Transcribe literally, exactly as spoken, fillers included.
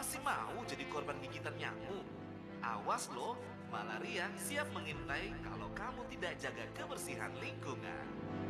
Masih mau jadi korban gigitan nyamuk? Awas loh, malaria siap mengintai kalau kamu tidak jaga kebersihan lingkungan.